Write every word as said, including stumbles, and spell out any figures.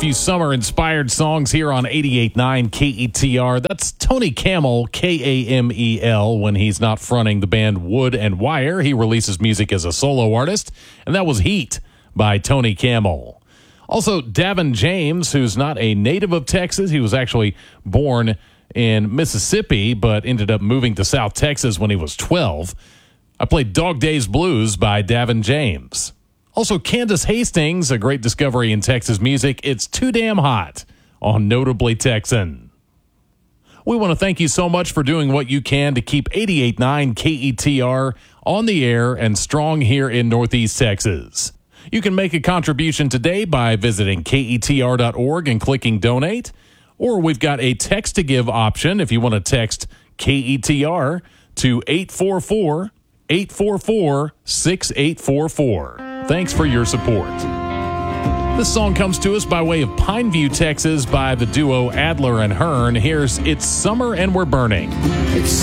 few summer-inspired songs here on eighty-eight point nine K E T R. That's Tony Camel, K A M E L, when he's not fronting the band Wood and Wire. He releases music as a solo artist, and that was Heat by Tony Camel. Also, Davin James, who's not a native of Texas. He was actually born in Mississippi, but ended up moving to South Texas when he was twelve. I played Dog Days Blues by Davin James. Also, Candace Hastings, a great discovery in Texas music. It's Too Damn Hot on Notably Texan. We want to thank you so much for doing what you can to keep eighty-eight point nine K E T R on the air and strong here in Northeast Texas. You can make a contribution today by visiting K E T R dot org and clicking Donate. Or we've got a text to give option if you want to text K E T R to eight four four, eight four four, six eight four four. Thanks for your support. This song comes to us by way of Pineview, Texas by the duo Adler and Hearn. Here's It's Summer and We're Burning. It's